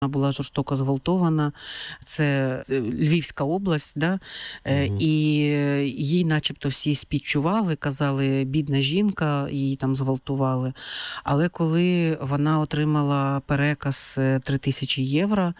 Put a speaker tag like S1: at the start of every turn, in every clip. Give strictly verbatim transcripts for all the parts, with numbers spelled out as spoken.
S1: Вона була жорстоко зґвалтована, це Львівська область, да? Угу. І їй начебто всі співчували, казали, бідна жінка, її там зґвалтували. Але коли вона отримала переказ три тисячі євро,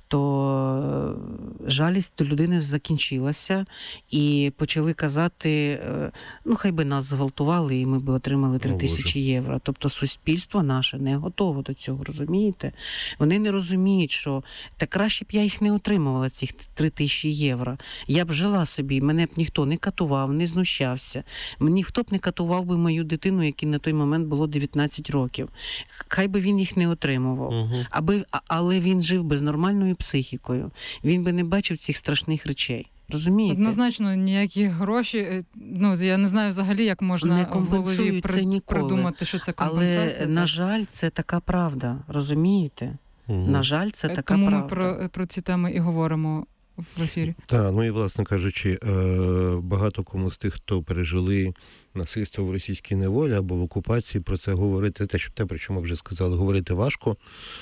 S1: то жалість до людини закінчилася, і почали казати, ну хай би нас зґвалтували, і ми би отримали три тисячі євро. Тобто суспільство наше не готово до цього, розумієте? Вони не розуміють, що та краще б я їх не отримувала, цих три тисячі євро. Я б жила собі, мене б ніхто не катував, не знущався. Мені хто б не катував би мою дитину, якій на той момент було дев'ятнадцять років. Хай би він їх не отримував. Угу. Аби, але він жив би з нормальною психікою. Він би не бачив цих страшних речей. Розумієте?
S2: Однозначно, ніякі гроші, ну, я не знаю взагалі, як можна
S1: не
S2: в голові при, придумати, що це компенсація.
S1: Але, на жаль, це така правда. Розумієте? Угу. На жаль, це така
S2: Тому
S1: правда.
S2: Тому ми про, про ці теми і говоримо в ефірі.
S3: Так, ну і, власне кажучи, багато кому з тих, хто пережили насильство в російській неволі або в окупації, про це говорити, те, що те, про що ми вже сказали, говорити важко.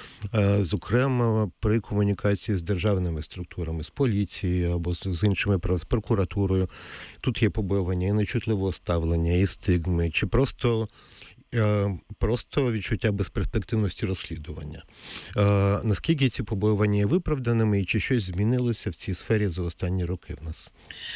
S3: Зокрема, при комунікації з державними структурами, з поліцією або з іншими, з прокуратурою. Тут є побоювання і нечутливого ставлення, і стигми, чи просто... просто відчуття безперспективності розслідування. Наскільки ці побоювання є виправданими і чи щось змінилося в цій сфері за останні роки в нас?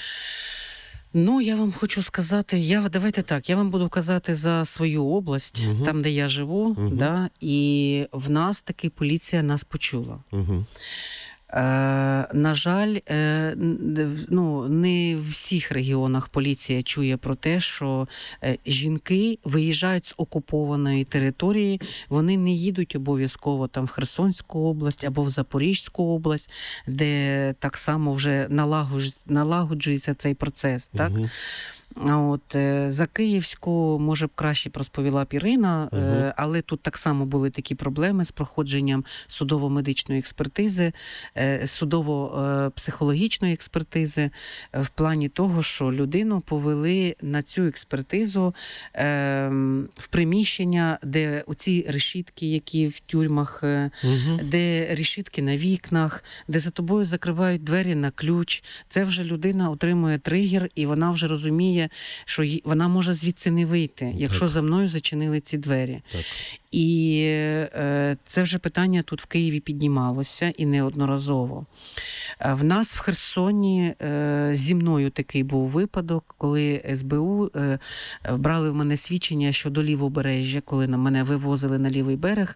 S1: Ну, я вам хочу сказати, я, давайте так, я вам буду казати за свою область, угу. там, де я живу, угу. да, і в нас таки поліція нас почула. Угу. Е, на жаль, е, ну, не в всіх регіонах поліція чує про те, що е, жінки виїжджають з окупованої території, вони не їдуть обов'язково там в Херсонську область або в Запорізьку область, де так само вже налагоджується, налагоджується цей процес, так? Угу. От, за Київську, може б краще розповіла б Ірина, угу. але тут так само були такі проблеми з проходженням судово-медичної експертизи, судово-психологічної експертизи, в плані того, що людину повели на цю експертизу в приміщення, де оці решітки, які в тюрмах, угу. де решітки на вікнах, де за тобою закривають двері на ключ. Це вже людина отримує тригер, і вона вже розуміє, що вона може звідси не вийти, якщо так. за мною зачинили ці двері. Так. І е, це вже питання тут в Києві піднімалося і неодноразово. В нас в Херсоні е, зі мною такий був випадок, коли ес бе у е, брали в мене свідчення щодо Лівобережжя, коли на мене вивозили на лівий берег,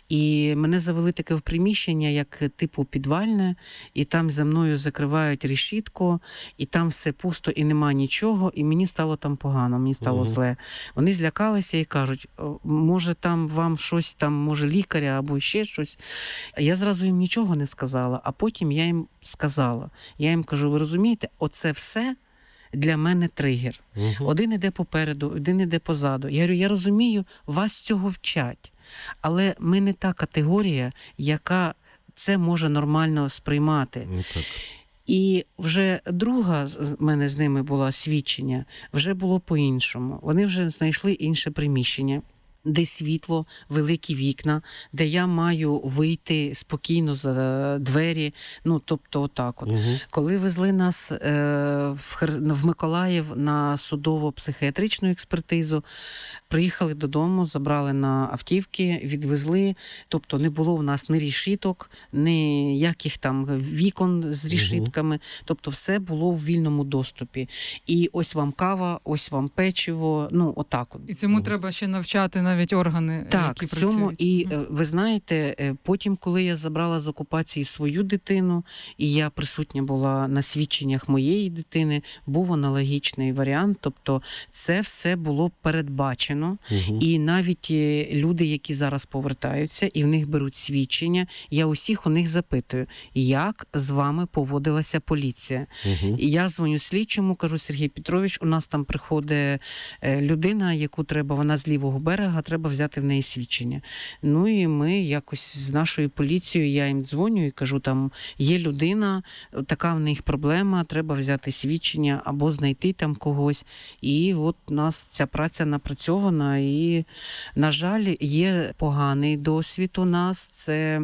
S1: і мене завели таке в приміщення, як типу підвальне, і там за мною закривають решітку, і там все пусто і нема нічого, і мені стало там погано, мені стало угу. зле. Вони злякалися і кажуть, може там вам щось, там, може лікаря або ще щось. Я зразу їм нічого не сказала, а потім я їм сказала. Я їм кажу, ви розумієте, оце все для мене тригер. Угу. Один іде попереду, один іде позаду. Я говорю, я розумію, вас цього вчать, але ми не та категорія, яка це може нормально сприймати. Ну, так. І вже друга з мене з ними була свідчення, вже було по-іншому. Вони вже знайшли інше приміщення, де світло, великі вікна, де я маю вийти спокійно за двері, ну, тобто отак от. Угу. Коли везли нас е, в, Хер... в Миколаїв на судово-психіатричну експертизу, приїхали додому, забрали на автівки, відвезли, тобто не було в нас ні решіток, ніяких там вікон з решітками, угу. тобто все було в вільному доступі. І ось вам кава, ось вам печиво, ну, отак от.
S2: І цьому угу. треба ще навчати навіть органи,
S1: так,
S2: які
S1: цьому,
S2: працюють.
S1: І ви знаєте, потім, коли я забрала з окупації свою дитину, і я присутня була на свідченнях моєї дитини, був аналогічний варіант, тобто це все було передбачено, угу. і навіть люди, які зараз повертаються, і в них беруть свідчення, я усіх у них запитую, як з вами поводилася поліція. Угу. І я дзвоню слідчому, кажу, Сергій Петрович, у нас там приходить людина, яку треба, вона з лівого берега, треба взяти в неї свідчення. Ну і ми якось з нашою поліцією, я їм дзвоню і кажу, там є людина, така в них проблема, треба взяти свідчення або знайти там когось. І от у нас ця праця напрацьована і, на жаль, є поганий досвід у нас. Це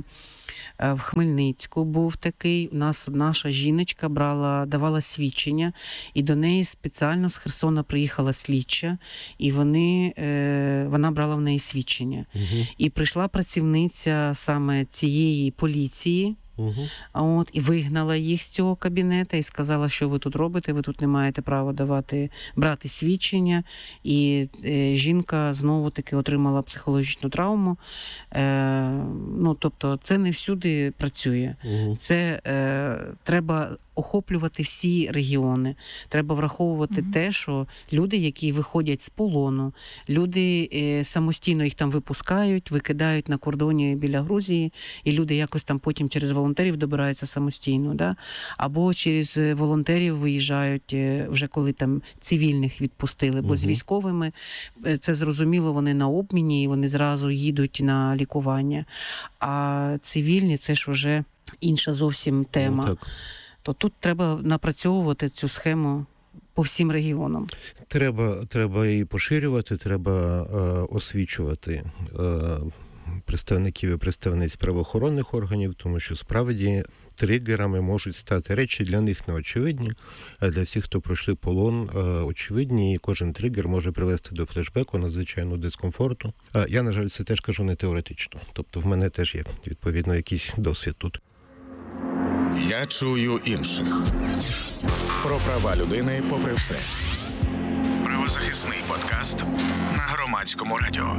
S1: В Хмельницьку був такий. У нас наша жіночка брала, давала свідчення, і до неї спеціально з Херсона приїхала слідча, і вони, вона брала в неї свідчення. Угу. І прийшла працівниця саме цієї поліції, Угу. От, і вигнала їх з цього кабінету і сказала, що ви тут робите, ви тут не маєте права давати, брати свідчення. І е, жінка знову-таки отримала психологічну травму. Е, ну, тобто це не всюди працює. Угу. Це е, треба охоплювати всі регіони. Треба враховувати угу. те, що люди, які виходять з полону, люди е, самостійно їх там випускають, викидають на кордоні біля Грузії, і люди якось там потім через волонтерів добираються самостійно, да? Або через волонтерів виїжджають е, вже коли там цивільних відпустили, бо угу. з військовими, е, це зрозуміло, вони на обміні, і вони зразу їдуть на лікування. А цивільні – це ж вже інша зовсім тема. Ну, так. То тут треба напрацьовувати цю схему по всім регіонам.
S3: Треба, треба її поширювати, треба е, освічувати е, представників і представниць правоохоронних органів, тому що справді тригерами можуть стати речі для них неочевидні, а для всіх, хто пройшли полон, е, очевидні, і кожен тригер може привести до флешбеку, надзвичайного дискомфорту. А я, на жаль, це теж кажу не теоретично. Тобто в мене теж є, відповідно, якийсь досвід тут.
S4: Я чую інших. Про права людини попри все. Правозахисний подкаст на Громадському радіо.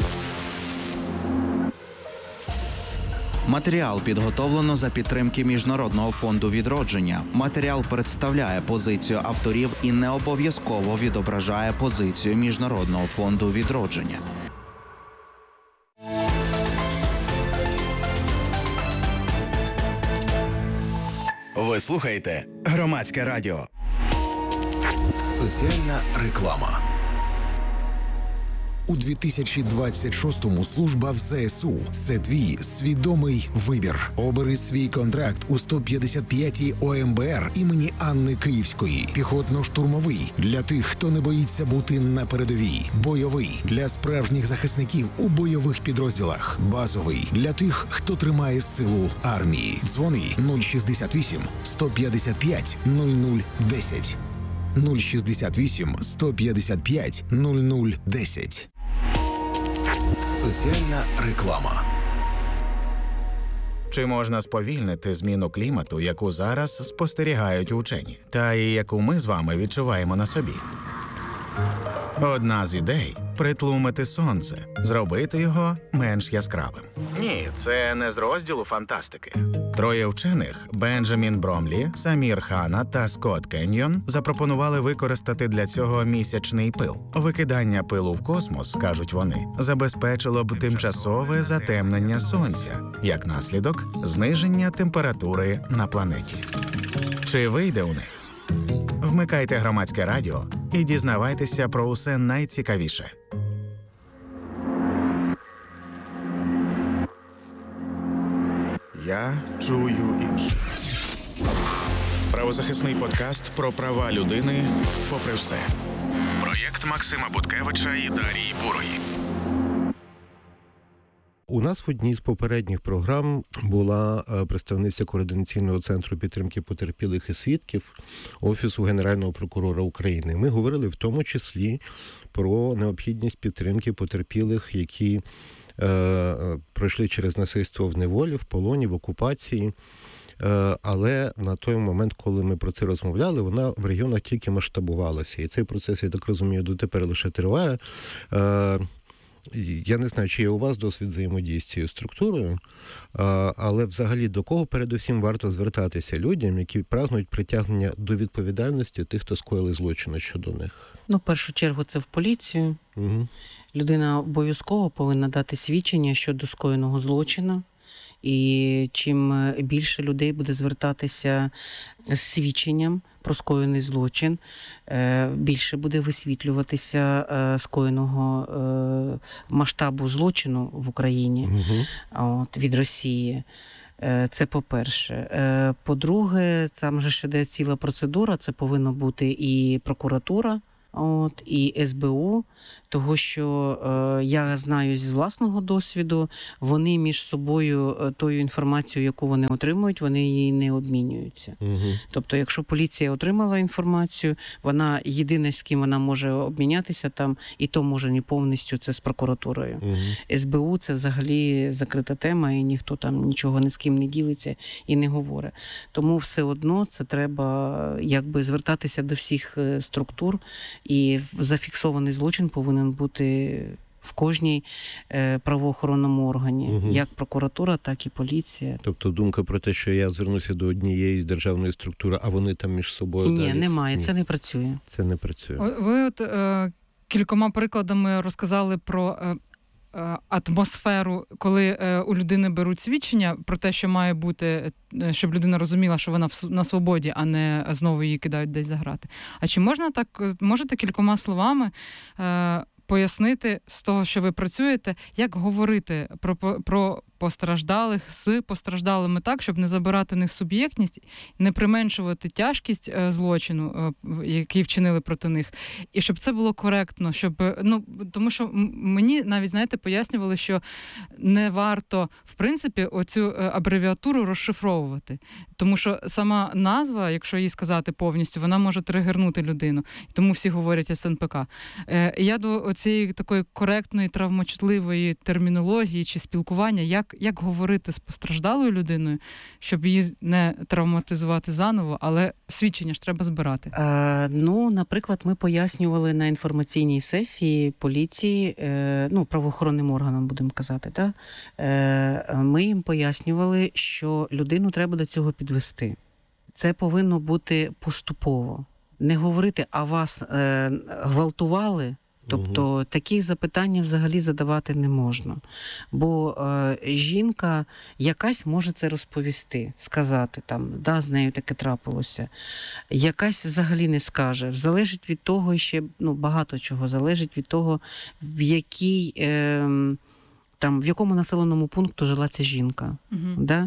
S5: Матеріал підготовлено за підтримки Міжнародного фонду відродження. Матеріал представляє позицію авторів і не обов'язково відображає позицію Міжнародного фонду відродження.
S4: Ви слухаєте Громадське радіо.
S6: Соціальна реклама. У дві тисячі двадцять шостому служба в ЗСУ – це твій свідомий вибір. Обери свій контракт у сто п'ятдесят п'ятій О М Б Р імені Анни Київської. Піхотно-штурмовий – для тих, хто не боїться бути на передовій. Бойовий – для справжніх захисників у бойових підрозділах. Базовий – для тих, хто тримає силу армії. Дзвони нуль шістдесят вісім сто п'ятдесят п'ять нуль нуль десять. нуль шістдесят вісім сто п'ятдесят п'ять нуль нуль десять. Соціальна реклама.
S4: Чи можна сповільнити зміну клімату, яку зараз спостерігають учені, та і яку ми з вами відчуваємо на собі? Одна з ідей – притлумити сонце, зробити його менш яскравим. Ні, це не з розділу фантастики. Троє вчених – Бенджамін Бромлі, Самір Хана та Скотт Кеньйон – запропонували використати для цього місячний пил. Викидання пилу в космос, кажуть вони, забезпечило б тимчасове затемнення сонця, як наслідок – зниження температури на планеті. Чи вийде у них? Вмикайте Громадське радіо і дізнавайтеся про усе найцікавіше. Я чую інших. Правозахисний подкаст про права людини попри все. Проєкт Максима Буткевича і Дарії Бурої.
S3: У нас в одній з попередніх програм була представниця Координаційного центру підтримки потерпілих і свідків Офісу Генерального прокурора України. Ми говорили в тому числі про необхідність підтримки потерпілих, які е, пройшли через насильство в неволі, в полоні, в окупації. Е, але на той момент, коли ми про це розмовляли, вона в регіонах тільки масштабувалася. І цей процес, я так розумію, дотепер лише триває. Е, Я не знаю, чи є у вас досвід взаємодії з цією структурою, але взагалі до кого передусім варто звертатися людям, які прагнуть притягнення до відповідальності тих, хто скоїли злочини щодо них?
S1: Ну, в першу чергу, це в поліцію. Угу. Людина обов'язково повинна дати свідчення щодо скоєного злочину. І чим більше людей буде звертатися з свідченням про скоєний злочин, більше буде висвітлюватися скоєного масштабу злочину в Україні угу. от, від Росії. Це по-перше. По-друге, там же ще йде ціла процедура, це повинна бути і прокуратура, от, і ес бе у, того що е, я знаю з власного досвіду, вони між собою е, тою інформацією, яку вони отримують, вони її не обмінюються.
S3: Угу.
S1: Тобто, якщо поліція отримала інформацію, вона єдине, з ким вона може обмінятися там, і то може не повністю, це з прокуратурою.
S3: Угу.
S1: ес бе у – це взагалі закрита тема, і ніхто там нічого ні з ким не ділиться і не говорить. Тому все одно це треба якби звертатися до всіх е, структур, і зафіксований злочин повинен бути в кожній е, правоохоронному органі,
S3: Угу.
S1: як прокуратура, так і поліція.
S3: Тобто думка про те, що я звернуся до однієї державної структури, а вони там між собою
S1: Ні,
S3: далі...
S1: немає,
S3: Ні,
S1: це не працює.
S3: це не працює.
S2: О- Ви от е, кількома прикладами розказали про е, е, атмосферу, коли е, у людини беруть свідчення про те, що має бути, е, щоб людина розуміла, що вона в, с- на свободі, а не знову її кидають десь за грати. А чи можна так, е, можете кількома словами е, пояснити з того, що ви працюєте, як говорити про, по- про постраждалих з постраждалими так, щоб не забирати у них суб'єктність, не применшувати тяжкість е, злочину, е, в- який вчинили проти них, і щоб це було коректно, щоб е, ну тому, що м- мені навіть знаєте пояснювали, що не варто в принципі оцю е, абревіатуру розшифровувати, тому що сама назва, якщо її сказати повністю, вона може тригернути людину, тому всі говорять ес ен пе ка. Е, і я до цієї такої коректної травмочутливої термінології чи спілкування, як як говорити з постраждалою людиною, щоб її не травматизувати заново, але свідчення ж треба збирати.
S1: Е, ну, наприклад, ми пояснювали на інформаційній сесії поліції, е, ну, правоохоронним органам, будемо казати, да? е, ми їм пояснювали, що людину треба до цього підвести. Це повинно бути поступово. Не говорити, а вас е, гвалтували. Тобто угу. такі запитання взагалі задавати не можна. Бо е, жінка якась може це розповісти, сказати, там, да, з нею таке трапилося. Якась взагалі не скаже. Залежить від того, ще ну, багато чого, залежить від того, в якій... Е, там, в якому населеному пункту жила ця жінка.
S2: Uh-huh.
S1: Да?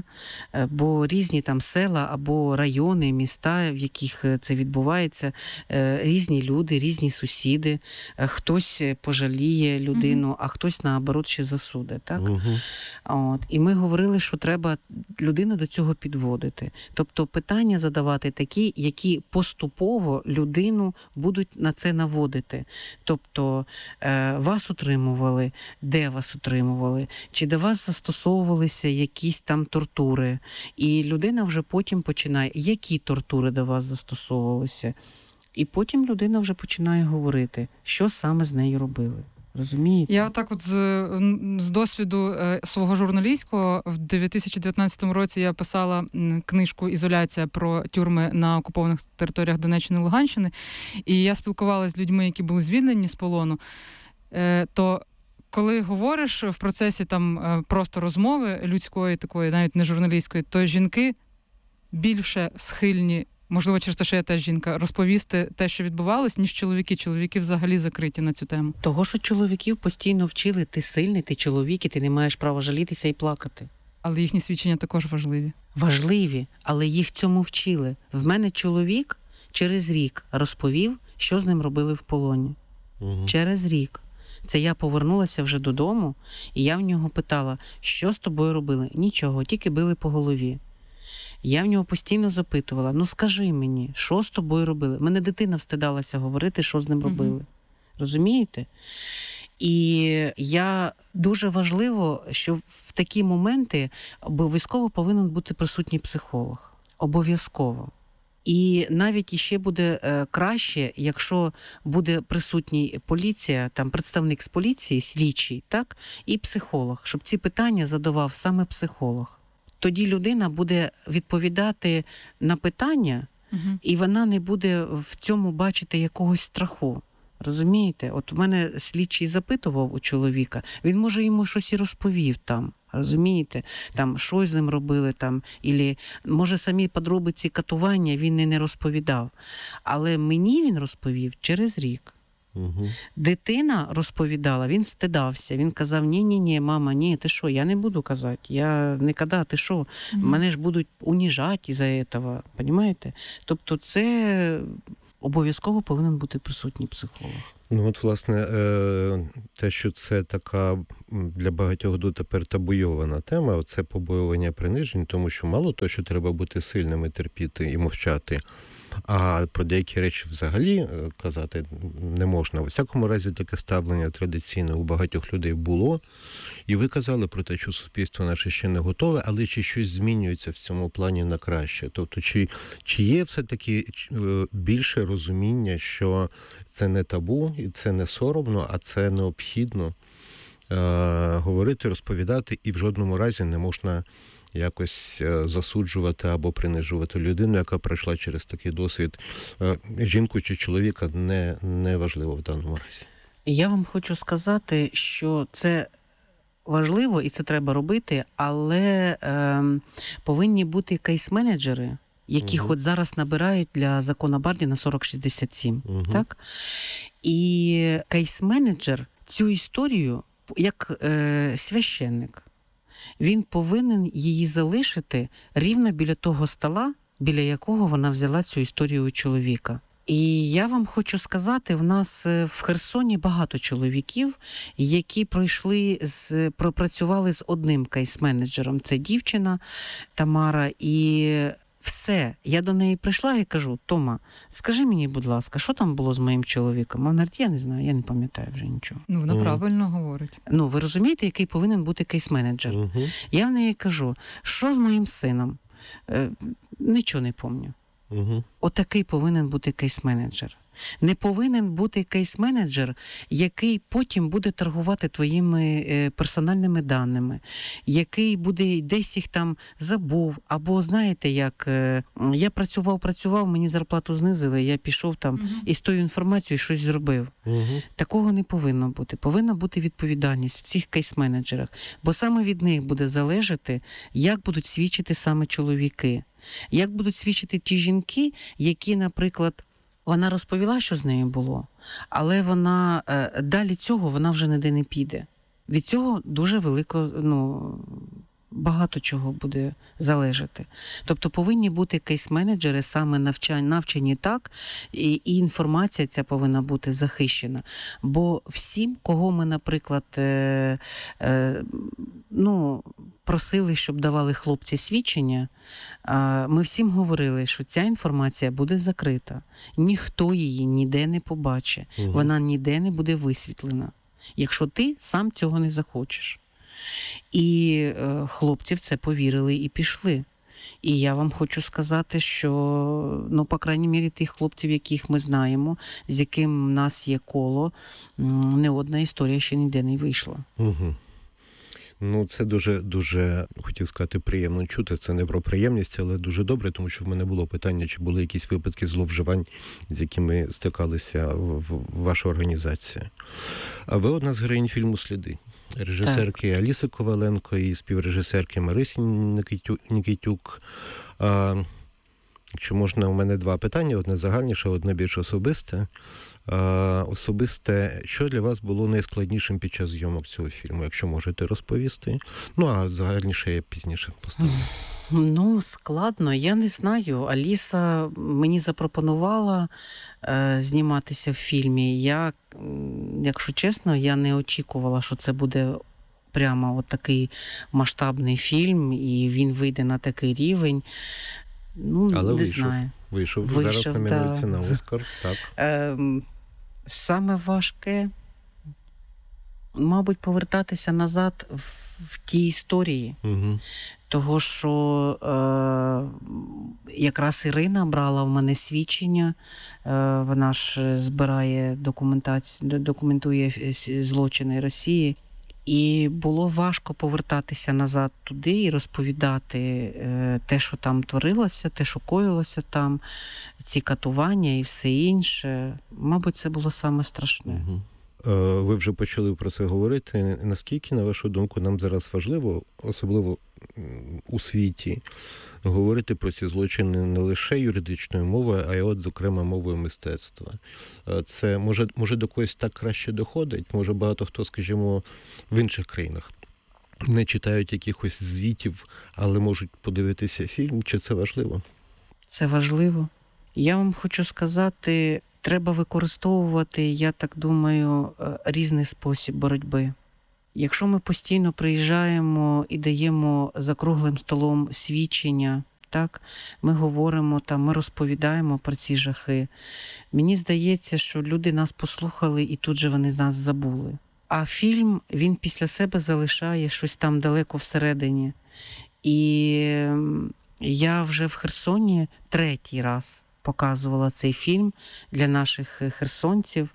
S1: Бо різні там села або райони, міста, в яких це відбувається, різні люди, різні сусіди. Хтось пожаліє людину, uh-huh. а хтось, наоборот, ще засуде. Так?
S3: Uh-huh.
S1: От. І ми говорили, що треба людину до цього підводити. Тобто питання задавати такі, які поступово людину будуть на це наводити. Тобто вас утримували, де вас утримували, чи до вас застосовувалися якісь там тортури. І людина вже потім починає, які тортури до вас застосовувалися. І потім людина вже починає говорити, що саме з нею робили. Розумієте?
S2: Я так от з, з досвіду е, свого журналістського в дві тисячі дев'ятнадцятому році я писала книжку «Ізоляція» про тюрми на окупованих територіях Донеччини і Луганщини. І я спілкувалася з людьми, які були звільнені з полону. Е, то коли говориш в процесі там просто розмови людської, такої, навіть не журналістської, то жінки більше схильні, можливо, через те, що я теж жінка, розповісти те, що відбувалось, ніж чоловіки. Чоловіки взагалі закриті на цю тему.
S1: Того, що чоловіків постійно вчили, ти сильний, ти чоловік, і ти не маєш права жалітися і плакати.
S2: Але їхні свідчення також важливі.
S1: Важливі, але їх цьому вчили. В мене чоловік через рік розповів, що з ним робили в полоні.
S3: Угу.
S1: Через рік. Це я повернулася вже додому, і я в нього питала, що з тобою робили? Нічого, тільки били по голові. Я в нього постійно запитувала, ну скажи мені, що з тобою робили? Мене дитина встидалася говорити, що з ним робили. Угу. Розумієте? І я дуже важливо, що в такі моменти обов'язково повинен бути присутній психолог. Обов'язково. І навіть іще буде е, краще, якщо буде присутній поліція, там представник з поліції, слідчий, так, і психолог, щоб ці питання задавав саме психолог. Тоді людина буде відповідати на питання, угу. і вона не буде в цьому бачити якогось страху. Розумієте? От в мене слідчий запитував у чоловіка, він, може, йому щось і розповів там. Розумієте? Там, що з ним робили, там, ілі, може, самі подробиці катування він не, не розповідав. Але мені він розповів через рік.
S3: Угу.
S1: Дитина розповідала, він стидався. Він казав, ні-ні-ні, мама, ні, ти що, я не буду казати. Я не казав, ти що, угу. мене ж будуть уніжати із-за цього. Понимаєте? Тобто це обов'язково повинен бути присутній психолог.
S3: Ну от, власне, те, що це така для багатьох дотепер табуйована тема, це побоювання принижень, тому що мало того, що треба бути сильним і терпіти і мовчати, а про деякі речі взагалі казати не можна. У всякому разі, таке ставлення традиційне у багатьох людей було. І ви казали про те, що суспільство наше ще не готове, але чи щось змінюється в цьому плані на краще? Тобто, чи, чи є все-таки більше розуміння, що це не табу, і це не соромно, а це необхідно е- говорити, розповідати, і в жодному разі не можна якось засуджувати або принижувати людину, яка пройшла через такий досвід. Жінку чи чоловіка не, не важливо в даному разі.
S1: Я вам хочу сказати, що це важливо і це треба робити, але е, повинні бути кейс-менеджери, яких угу. от зараз набирають для закону Барді на сорок шістдесят сім. Угу. Так? І кейс-менеджер цю історію, як е, священник, він повинен її залишити рівно біля того стола, біля якого вона взяла цю історію у чоловіка. І я вам хочу сказати, в нас в Херсоні багато чоловіків, які пройшли, з, пропрацювали з одним кейс-менеджером. Це дівчина Тамара, і все. Я до неї прийшла і кажу: Тома, скажи мені, будь ласка, що там було з моїм чоловіком? Вона говорить: я не знаю, я не пам'ятаю вже нічого.
S2: Ну, вона mm. правильно говорить.
S1: Ну, ви розумієте, який повинен бути кейс-менеджер? Mm-hmm. Я в неї кажу: що з моїм сином? Е, нічого не пам'ятаю. Угу. Отакий повинен бути кейс-менеджер. Не повинен бути кейс-менеджер, який потім буде торгувати твоїми е, персональними даними, який буде десь їх там забув, або, знаєте, як е, я працював, працював, мені зарплату знизили, я пішов там угу. і з тою інформацією щось зробив. Угу. Такого не повинно бути. Повинна бути відповідальність в цих кейс-менеджерах, бо саме від них буде залежати, як будуть свідчити саме чоловіки. Як будуть свідчити ті жінки, які, наприклад, вона розповіла, що з нею було, але вона далі цього вона вже ніде не піде. Від цього дуже велико, ну, багато чого буде залежати. Тобто повинні бути кейс-менеджери саме навчані, навчені так, і, і інформація ця повинна бути захищена. Бо всім, кого ми, наприклад, е, е, ну, просили, щоб давали хлопці свідчення, ми всім говорили, що ця інформація буде закрита. Ніхто її ніде не побачить. Угу. Вона ніде не буде висвітлена, якщо ти сам цього не захочеш. І е, хлопці в це повірили і пішли. І я вам хочу сказати, що, ну, по крайній мірі, тих хлопців, яких ми знаємо, з яким в нас є коло, не одна історія ще ніде не вийшла.
S3: Угу. Ну, це дуже, дуже, хотів сказати, приємно чути. Це не про приємність, але дуже добре, тому що в мене було питання, чи були якісь випадки зловживань, з якими стикалися в, в ваша організація. А ви одна з героїнь фільму «Сліди». Режисерки так. Аліси Коваленко і співрежисерки Марисі Нікітюк. А, якщо можна, у мене два питання. Одне загальніше, одне більш особисте. А, особисте, що для вас було найскладнішим під час зйомок цього фільму, якщо можете розповісти? Ну, а загальніше я пізніше поставлю.
S1: Ну, складно, я не знаю. Аліса мені запропонувала е, зніматися в фільмі. Я, якщо чесно, я не очікувала, що це буде прямо от такий масштабний фільм, і він вийде на такий рівень. Ну,
S3: але
S1: не
S3: вийшов.
S1: знаю.
S3: Вийшов.
S1: Вийшов,
S3: зараз номінується
S1: да.
S3: на Оскар. Так.
S1: Е, саме важке, мабуть, повертатися назад в, в ті історії. Угу. Того, що е, якраз Ірина брала в мене свідчення, е, вона ж збирає документацію, документує злочини Росії. І було важко повертатися назад туди і розповідати е, те, що там творилося, те, що коїлося там, ці катування і все інше. Мабуть, це було саме страшне.
S3: Угу. Ви вже почали про це говорити. Наскільки, на вашу думку, нам зараз важливо, особливо у світі, говорити про ці злочини не лише юридичною мовою, а й от, зокрема, мовою мистецтва? Це, може, може до когось так краще доходить? Може, багато хто, скажімо, в інших країнах не читають якихось звітів, але можуть подивитися фільм? Чи це важливо?
S1: Це важливо. Я вам хочу сказати, треба використовувати, я так думаю, різний спосіб боротьби. Якщо ми постійно приїжджаємо і даємо за круглим столом свідчення, так, ми говоримо, там, ми розповідаємо про ці жахи, мені здається, що люди нас послухали і тут же вони з нас забули. А фільм, він після себе залишає щось там далеко всередині. І я вже в Херсоні третій раз показувала цей фільм для наших херсонців.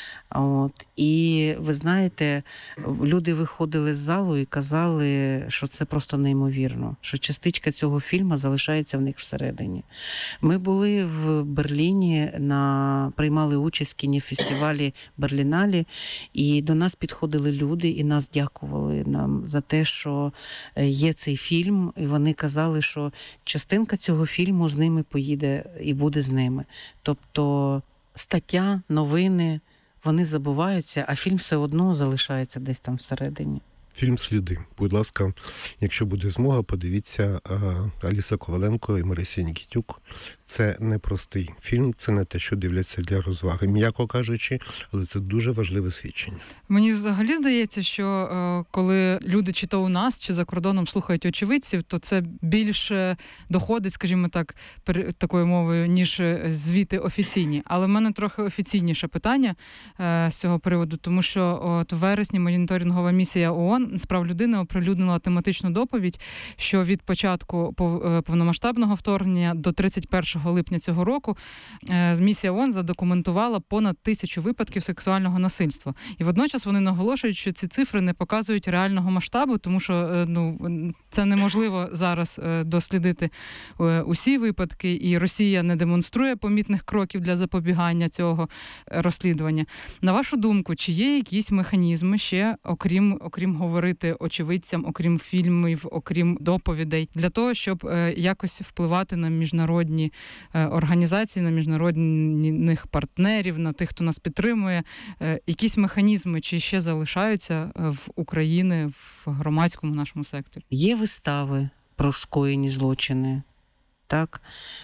S1: От. І ви знаєте, люди виходили з залу і казали, що це просто неймовірно, що частичка цього фільму залишається в них всередині. Ми були в Берліні, на, приймали участь в кінофестивалі Берліналі, і до нас підходили люди і нас дякували нам за те, що є цей фільм, і вони казали, що частинка цього фільму з ними поїде і буде з ними. Тобто стаття, новини, вони забуваються, а фільм все одно залишається десь там всередині.
S3: Фільм «Сліди». Будь ласка, якщо буде змога, подивіться Аліса Коваленко і Марися Нікітюк. Це непростий фільм, це не те, що дивляться для розваги, м'яко кажучи, але це дуже важливе свідчення.
S2: Мені взагалі здається, що коли люди чи то у нас, чи за кордоном слухають очевидців, то це більше доходить, скажімо так, такою мовою, ніж звіти офіційні. Але в мене трохи офіційніше питання з цього приводу, тому що от у вересні моніторингова місія ООН з прав людини оприлюднила тематичну доповідь, що від початку повномасштабного вторгнення до тридцять першого липня цього року місія ООН задокументувала понад тисячу випадків сексуального насильства. І водночас вони наголошують, що ці цифри не показують реального масштабу, тому що ну, це неможливо зараз дослідити усі випадки, і Росія не демонструє помітних кроків для запобігання цього розслідування. На вашу думку, чи є якісь механізми ще, окрім, окрім говорити очевидцям, окрім фільмів, окрім доповідей, для того, щоб якось впливати на міжнародні організації, на міжнародних партнерів, на тих, хто нас підтримує, якісь механізми чи ще залишаються в Україні, в громадському нашому секторі?
S1: Є вистави про скоєні злочини, так?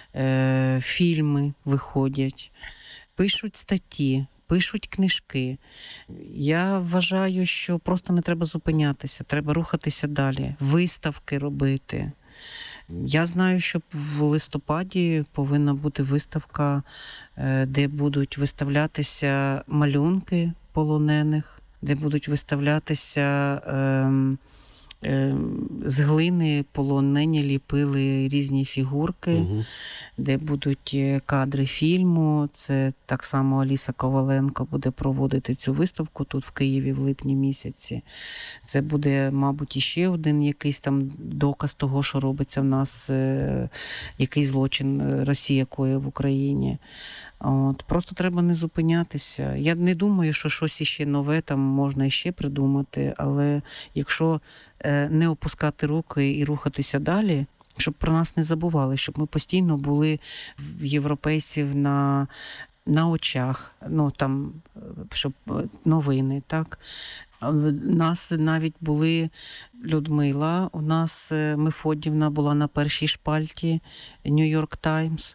S1: Е, фільми виходять, пишуть статті, пишуть книжки. Я вважаю, що просто не треба зупинятися, треба рухатися далі, виставки робити. Я знаю, що в листопаді повинна бути виставка, де будуть виставлятися малюнки полонених, де будуть виставлятися е, е, з глини полонені ліпили різні фігурки, угу. де будуть кадри фільму. Це так само Аліса Коваленко буде проводити цю виставку тут в Києві в липні місяці. Це буде, мабуть, іще один якийсь там доказ того, що робиться в нас, е, який злочин Росія коїть в Україні. От, просто треба не зупинятися. Я не думаю, що щось іще нове там можна іще придумати, але якщо е, не опускати руки і рухатися далі, щоб про нас не забували, щоб ми постійно були в європейців на, на очах, ну там, щоб новини, так. У нас навіть були Людмила, у нас Мефодівна була на першій шпальті Нью-Йорк Таймс.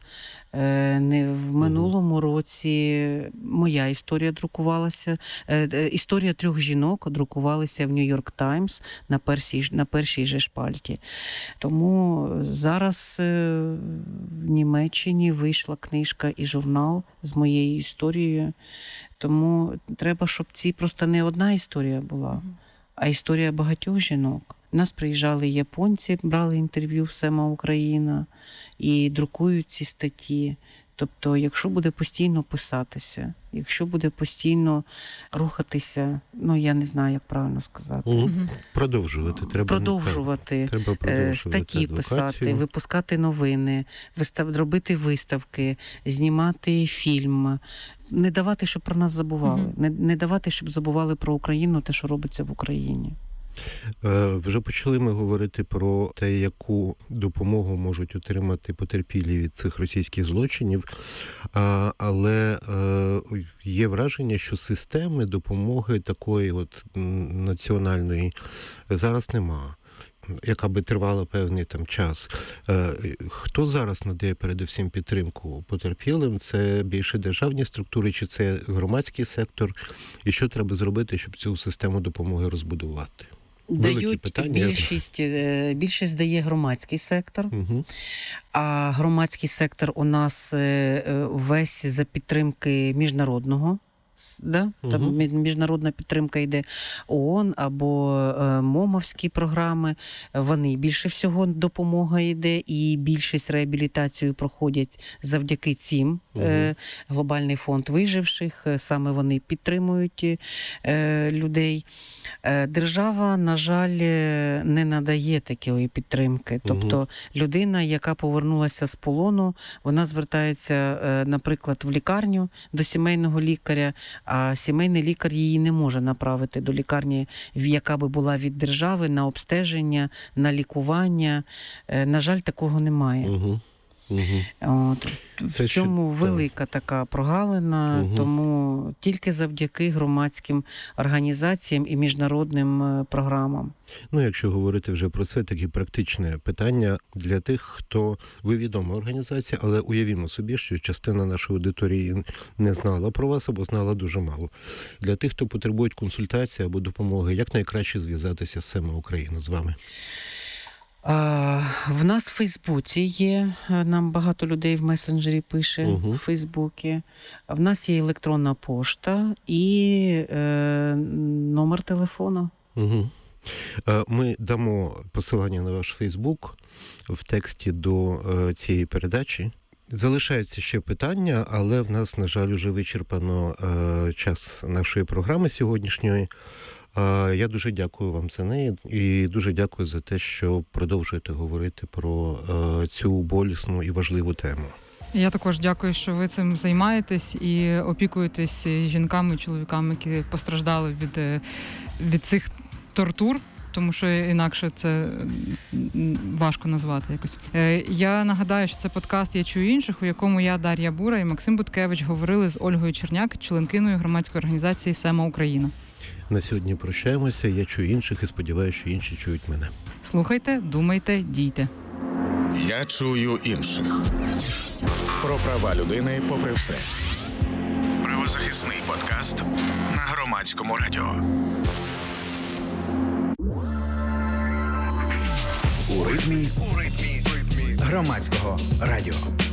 S1: В минулому році моя історія друкувалася, історія трьох жінок друкувалася в Нью-Йорк Таймс на першій, на першій же шпальті. Тому зараз в Німеччині вийшла книжка і журнал з моєю історією. Тому треба, щоб ці просто не одна історія була, а історія багатьох жінок. У нас приїжджали японці, брали інтерв'ю в «Сема Україна» і друкують ці статті. Тобто, якщо буде постійно писатися, якщо буде постійно рухатися, ну, я не знаю, як правильно сказати.
S3: Угу. Продовжувати. Треба,
S1: продовжувати,
S3: треба продовжувати
S1: статті
S3: адвокацію.
S1: Писати, випускати новини, вистав, робити виставки, знімати фільм. Не давати, щоб про нас забували. Угу. Не, не давати, щоб забували про Україну, те, що робиться в Україні.
S3: Вже почали ми говорити про те, яку допомогу можуть отримати потерпілі від цих російських злочинів, але є враження, що системи допомоги такої от національної зараз нема. яка би тривала певний там час. Хто зараз надає передусім підтримку потерпілим? Це більше державні структури, чи це громадський сектор? І що треба зробити, щоб цю систему допомоги розбудувати?
S1: Дають питання, більшість, більшість дає громадський сектор, угу. а громадський сектор у нас весь за підтримки міжнародного. Да? Там угу. міжнародна підтримка йде ООН або е, МОМовські програми, вони більше всього допомога йде, і більшість реабілітацію проходять завдяки цим. Угу. Е, Глобальний фонд виживших, саме вони підтримують е, людей. Е, держава, на жаль, не надає такої підтримки. Тобто угу. людина, яка повернулася з полону, вона звертається, е, наприклад, в лікарню до сімейного лікаря, а сімейний лікар її не може направити до лікарні, яка би була від держави, на обстеження, на лікування. На жаль, такого немає. Угу. Угу. От. В цьому ще... велика така прогалина, угу. тому тільки завдяки громадським організаціям і міжнародним програмам.
S3: Ну, якщо говорити вже про це, таке практичне питання для тих, хто, ви відома організація, але уявімо собі, що частина нашої аудиторії не знала про вас або знала дуже мало. Для тих, хто потребує консультації або допомоги, як найкраще зв'язатися з Сема Україна, з вами?
S1: В нас в Фейсбуці є, нам багато людей в месенджері пише, угу. в Фейсбуці. В нас є електронна пошта і е, номер телефону.
S3: Угу. Ми дамо посилання на ваш Фейсбук в тексті до цієї передачі. Залишаються ще питання, але в нас, на жаль, вже вичерпано час нашої програми сьогоднішньої. Я дуже дякую вам за неї і дуже дякую за те, що продовжуєте говорити про цю болісну і важливу тему.
S2: Я також дякую, що ви цим займаєтесь і опікуєтесь жінками і чоловіками, які постраждали від, від цих тортур, тому що інакше це важко назвати якось. Я нагадаю, що це подкаст «Я чую інших», у якому я, Дар'я Бура і Максим Буткевич говорили з Ольгою Черняк, членкиною громадської організації «Сема Україна».
S3: На сьогодні прощаємося. Я чую інших і сподіваюся, що інші чують мене.
S2: Слухайте, думайте, дійте.
S4: Я чую інших. Про права людини попри все. Правозахисний подкаст на Громадському радіо. У ритмі, у ритмі Громадського радіо.